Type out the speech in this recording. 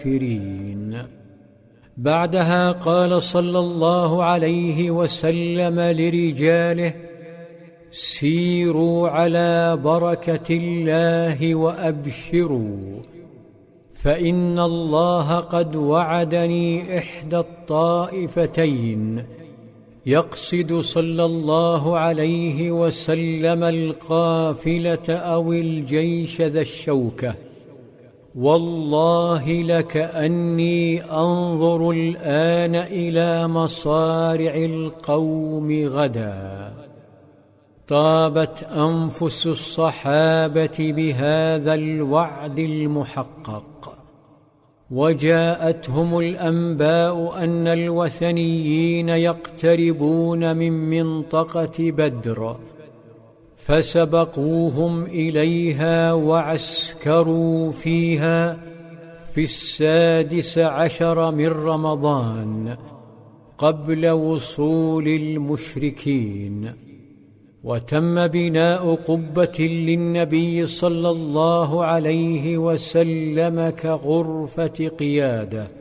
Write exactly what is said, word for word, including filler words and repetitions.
الكافرين. بعدها قال صلى الله عليه وسلم لرجاله: سيروا على بركة الله وأبشروا، فإن الله قد وعدني إحدى الطائفتين، يقصد صلى الله عليه وسلم القافلة أو الجيش ذا الشوكة. والله لكأني أنظر الآن إلى مصارع القوم غدا. طابت أنفس الصحابة بهذا الوعد المحقق، وجاءتهم الأنباء أن الوثنيين يقتربون من منطقة بدر، فسبقوهم إليها وعسكروا فيها في السادس عشر من رمضان قبل وصول المشركين. وتم بناء قبة للنبي صلى الله عليه وسلم كغرفة قيادة،